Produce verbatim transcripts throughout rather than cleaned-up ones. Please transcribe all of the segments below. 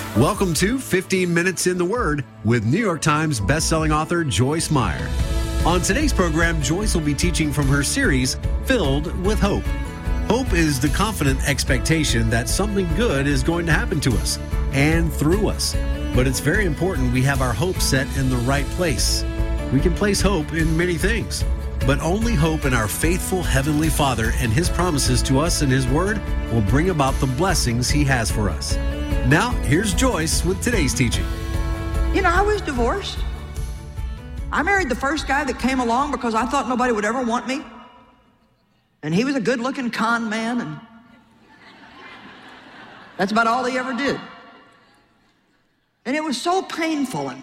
Welcome to fifteen minutes in the Word with New York Times bestselling author Joyce Meyer. On today's program, Joyce will be teaching from her series, Filled with Hope. Hope is the confident expectation that something good is going to happen to us and through us. But it's very important we have our hope set in the right place. We can place hope in many things, but only hope in our faithful Heavenly Father and His promises to us in His Word will bring about the blessings He has for us. Now, here's Joyce with today's teaching. You know, I was divorced. I married the first guy that came along because I thought nobody would ever want me. And he was a good-looking con man, and that's about all he ever did. And it was so painful and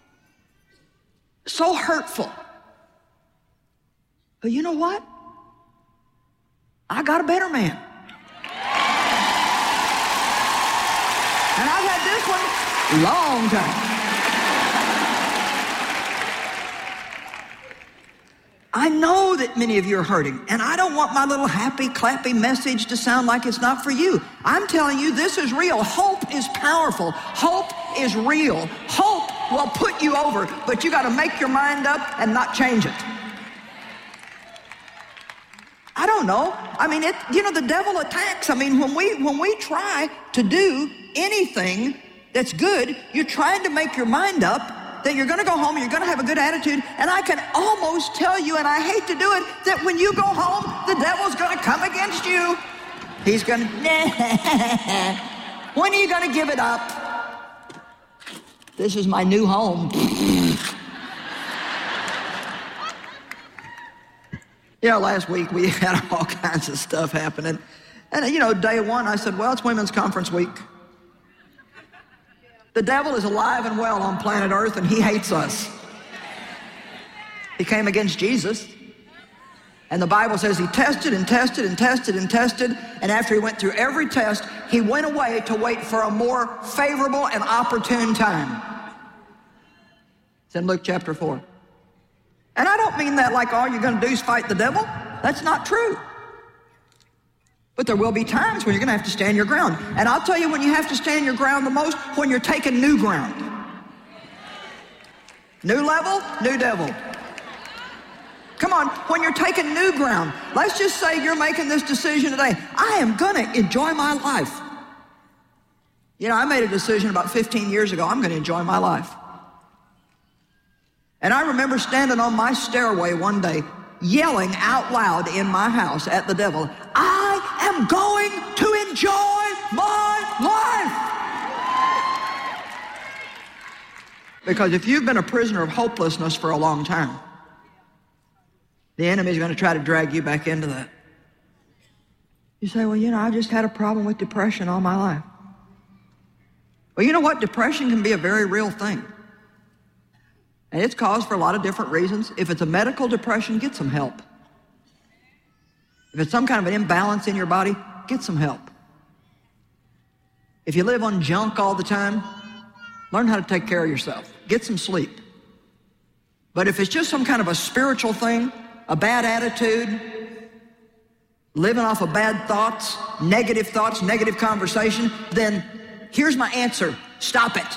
so hurtful. But you know what? I got a better man. And I've had this one a long time. I know that many of you are hurting, and I don't want my little happy, clappy message to sound like it's not for you. I'm telling you, this is real. Hope is powerful. Hope is real. Hope will put you over, but you got to make your mind up and not change it. I don't know. I mean, it, you know, the devil attacks. I mean, when we when we try to do anything that's good, you're trying to make your mind up that you're going to go home and you're going to have a good attitude. And I can almost tell you, and I hate to do it, that when you go home, the devil's going to come against you. He's going to, when are you going to give it up? This is my new home. You know, last week we had all kinds of stuff happening. And, you know, day one, I said, well, it's Women's Conference Week. The devil is alive and well on planet Earth, and he hates us. He came against Jesus. And the Bible says he tested and tested and tested and tested. And after he went through every test, he went away to wait for a more favorable and opportune time. It's in Luke chapter four. And I don't mean that like all you're going to do is fight the devil. That's not true. But there will be times when you're going to have to stand your ground. And I'll tell you when you have to stand your ground the most, when you're taking new ground. New level, new devil. Come on, when you're taking new ground. Let's just say you're making this decision today. I am going to enjoy my life. You know, I made a decision about fifteen years ago. I'm going to enjoy my life. And I remember standing on my stairway one day, yelling out loud in my house at the devil, I am going to enjoy my life. Because if you've been a prisoner of hopelessness for a long time, the enemy's going to try to drag you back into that. You say, well, you know, I've just had a problem with depression all my life. Well, you know what? Depression can be a very real thing. And it's caused for a lot of different reasons. If it's a medical depression, get some help. If it's some kind of an imbalance in your body, get some help. If you live on junk all the time, learn how to take care of yourself. Get some sleep. But if it's just some kind of a spiritual thing, a bad attitude, living off of bad thoughts, negative thoughts, negative conversation, then here's my answer. Stop it.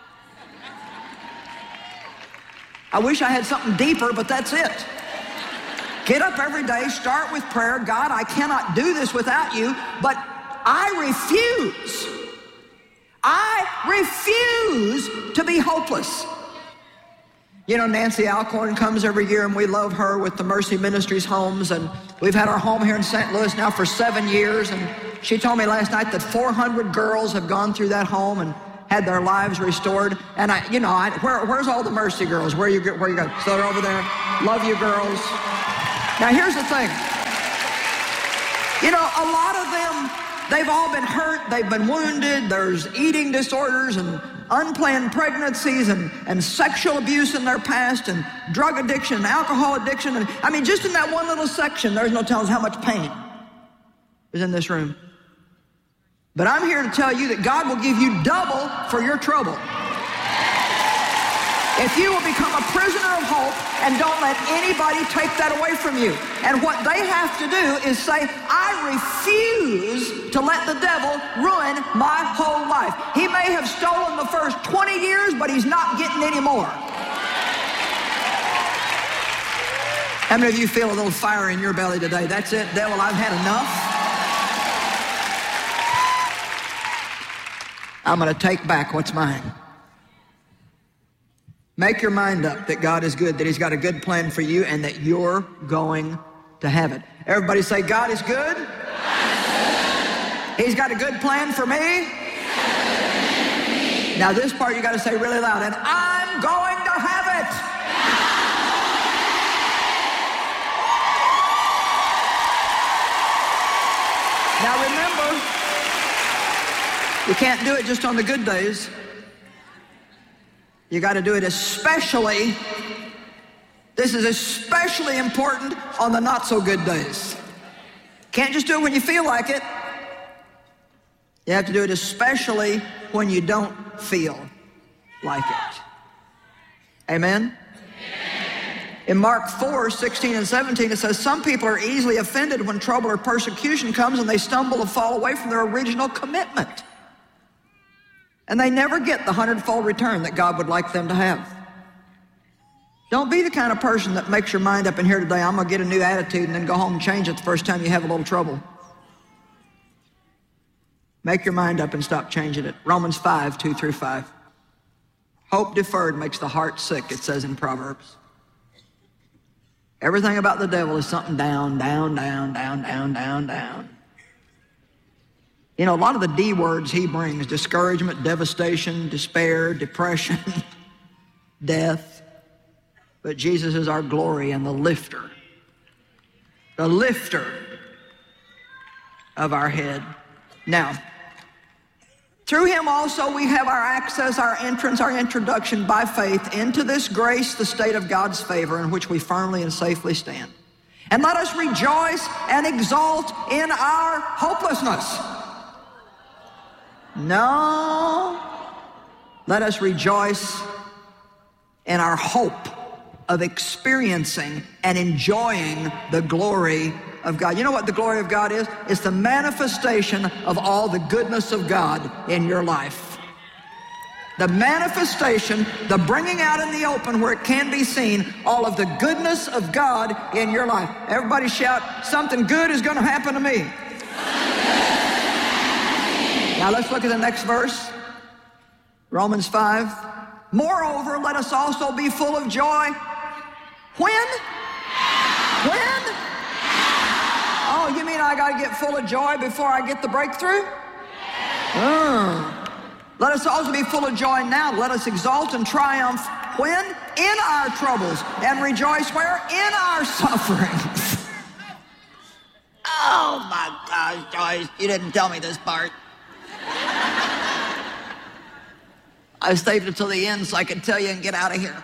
I wish I had something deeper, but that's it. Get up every day, start with prayer. God, I cannot do this without you, but I refuse. I refuse to be hopeless. You know, Nancy Alcorn comes every year, and we love her with the Mercy Ministries homes, and we've had our home here in Saint Louis now for seven years, and she told me last night that four hundred girls have gone through that home and had their lives restored. And I, you know, I, where, where's all the Mercy girls? Where you, where you go? So they're over there. Love you, girls. Now, here's the thing. You know, a lot of them, they've all been hurt. They've been wounded. There's eating disorders and unplanned pregnancies and, and sexual abuse in their past and drug addiction and alcohol addiction. And I mean, just in that one little section, there's no telling how much pain is in this room. But I'm here to tell you that God will give you double for your trouble. If you will become a prisoner of hope and don't let anybody take that away from you. And what they have to do is say, I refuse to let the devil ruin my whole life. He may have stolen but he's not getting any more. How many of you feel a little fire in your belly today? That's it, devil, I've had enough. I'm going to take back what's mine. Make your mind up that God is good, that he's got a good plan for you, and that you're going to have it. Everybody say, God is good. He's got a good plan for me. Now this part you got to say really loud, and I'm going to have it. Now remember, you can't do it just on the good days. You got to do it especially, this is especially important on the not so good days. Can't just do it when you feel like it. You have to do it especially when you don't feel like it. Amen? In Mark four, sixteen and seventeen, it says, some people are easily offended when trouble or persecution comes, and they stumble and fall away from their original commitment. And they never get the hundredfold return that God would like them to have. Don't be the kind of person that makes your mind up in here today, I'm going to get a new attitude, and then go home and change it the first time you have a little trouble. Make your mind up and stop changing it. Romans five, two through five. Hope deferred makes the heart sick, it says in Proverbs. Everything about the devil is something down, down, down, down, down, down, down. You know, a lot of the D words he brings, discouragement, devastation, despair, depression, death. But Jesus is our glory and the lifter. The lifter of our head. Now, through him also we have our access, our entrance, our introduction by faith into this grace, the state of God's favor in which we firmly and safely stand. And let us rejoice and exult in our hopelessness. No, let us rejoice in our hope of experiencing and enjoying the glory of God. You know what the glory of God is? It's the manifestation of all the goodness of God in your life. The manifestation, the bringing out in the open where it can be seen, all of the goodness of God in your life. Everybody shout, something good is going to happen to me. Now let's look at the next verse. Romans five. Moreover, let us also be full of joy. When? When? Oh, you mean I got to get full of joy before I get the breakthrough? Oh. Let us also be full of joy now. Let us exult and triumph. When? In our troubles. And rejoice where? In our sufferings. Oh my gosh, Joyce, you didn't tell me this part. I saved it till the end so I could tell you and get out of here.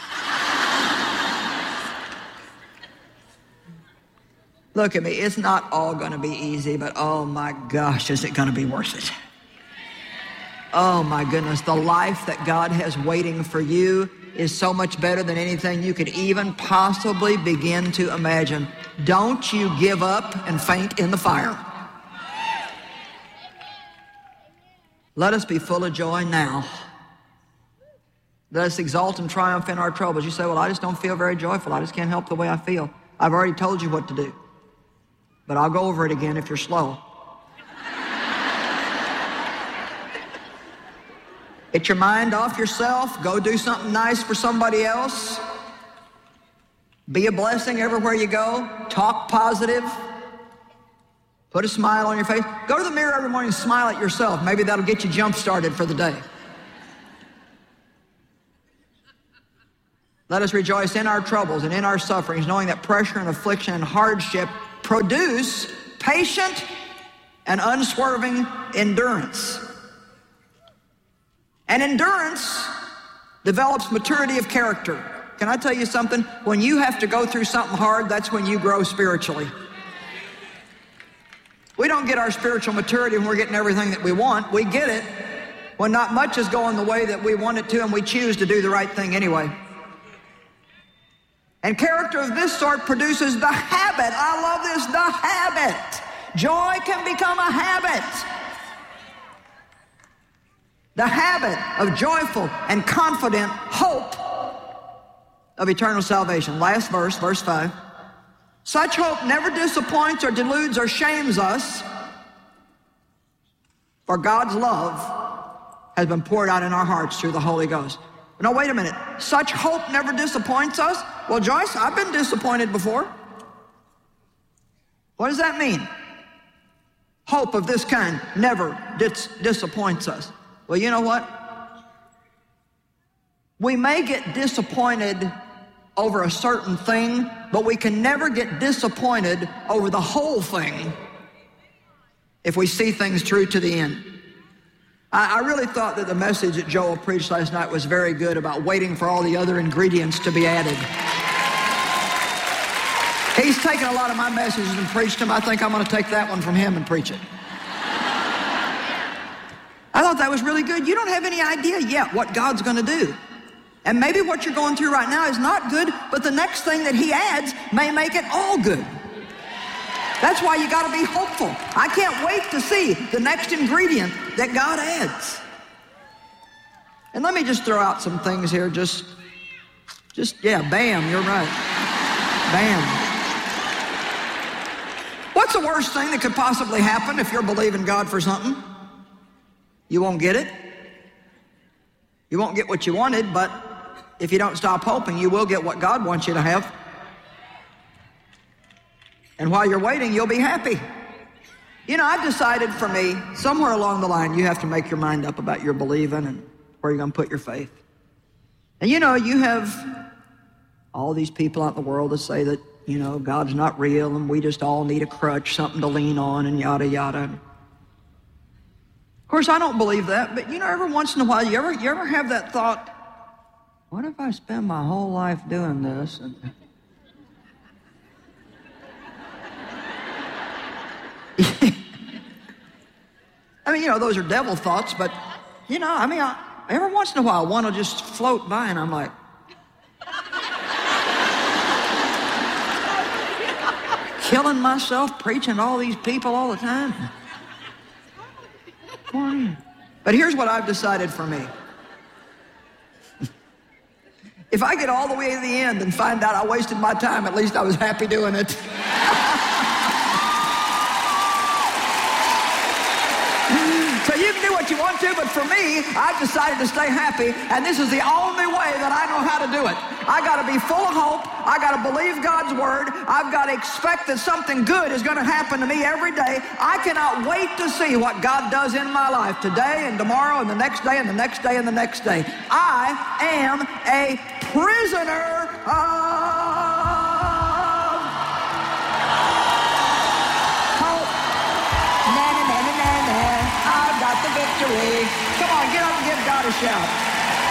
Look at me, it's not all going to be easy, but oh my gosh, is it going to be worth it? Oh my goodness, the life that God has waiting for you is so much better than anything you could even possibly begin to imagine. Don't you give up and faint in the fire. Let us be full of joy now. Let us exalt and triumph in our troubles. You say, well, I just don't feel very joyful. I just can't help the way I feel. I've already told you what to do. But I'll go over it again if you're slow. Get your mind off yourself. Go do something nice for somebody else. Be a blessing everywhere you go. Talk positive. Put a smile on your face. Go to the mirror every morning and smile at yourself. Maybe that'll get you jump-started for the day. Let us rejoice in our troubles and in our sufferings, knowing that pressure and affliction and hardship produce patient and unswerving endurance. And endurance develops maturity of character. Can I tell you something? When you have to go through something hard, that's when you grow spiritually. We don't get our spiritual maturity when we're getting everything that we want. We get it when not much is going the way that we want it to, and we choose to do the right thing anyway. And character of this sort produces the habit. I love this, the habit. Joy can become a habit. the habit of joyful and confident hope of eternal salvation. Last verse, verse five. Such hope never disappoints or deludes or shames us, for God's love has been poured out in our hearts through the Holy Ghost. No, wait a minute. Such hope never disappoints us? Well, Joyce, I've been disappointed before. What does that mean? Hope of this kind never dis- disappoints us. Well, you know what? We may get disappointed over a certain thing, but we can never get disappointed over the whole thing if we see things through to the end. I, I really thought that the message that Joel preached last night was very good about waiting for all the other ingredients to be added. He's taken a lot of my messages and preached them. I think I'm going to take that one from him and preach it. I thought that was really good. You don't have any idea yet what God's going to do. And maybe what you're going through right now is not good, but the next thing that he adds may make it all good. That's why you got to be hopeful. I can't wait to see the next ingredient that God adds. And let me just throw out some things here. Just, just yeah, bam, you're right. Bam. What's the worst thing that could possibly happen if you're believing God for something? You won't get it. You won't get what you wanted, but if you don't stop hoping, you will get what God wants you to have. And while you're waiting, you'll be happy. You know, I've decided for me, somewhere along the line, you have to make your mind up about your believing and where you're going to put your faith. And you know, you have all these people out in the world that say that, you know, God's not real and we just all need a crutch, something to lean on and yada, yada. Of course, I don't believe that, but you know, every once in a while, you ever, you ever have that thought, what if I spend my whole life doing this? And I mean, you know, those are devil thoughts, but, you know, I mean, I, every once in a while, one will just float by, and I'm like, killing myself, preaching to all these people all the time. But here's what I've decided for me. If I get all the way to the end and find out I wasted my time, at least I was happy doing it. So you can do what you want to, but for me, I've decided to stay happy, and this is the only way that I know how to do it. I got to be full of hope. I got to believe God's word. I've got to expect that something good is going to happen to me every day. I cannot wait to see what God does in my life today and tomorrow and the next day and the next day and the next day. I am a prisoner of hope. Na, na, na, na, na, na. I've got the victory. Come on, get up and give God a shout.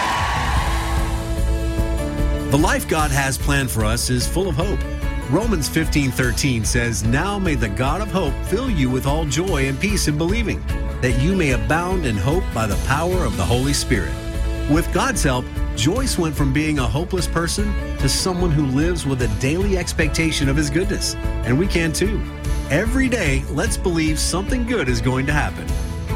The life God has planned for us is full of hope. Romans fifteen thirteen says, "Now may the God of hope fill you with all joy and peace in believing, that you may abound in hope by the power of the Holy Spirit." With God's help, Joyce went from being a hopeless person to someone who lives with a daily expectation of his goodness. And we can too. Every day, let's believe something good is going to happen.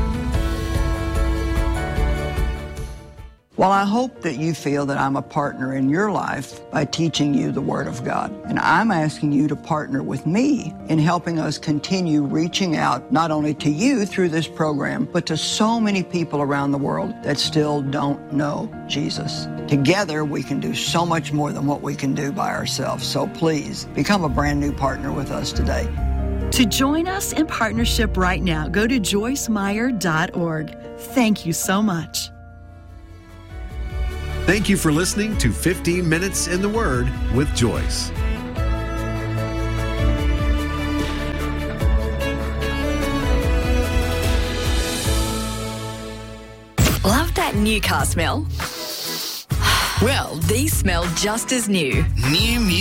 Well, I hope that you feel that I'm a partner in your life by teaching you the Word of God. And I'm asking you to partner with me in helping us continue reaching out not only to you through this program, but to so many people around the world that still don't know Jesus. Together, we can do so much more than what we can do by ourselves. So please, become a brand new partner with us today. To join us in partnership right now, go to joyce meyer dot org. Thank you so much. Thank you for listening to fifteen minutes in the Word with Joyce. Love that new car smell? Well, these smell just as new. New music.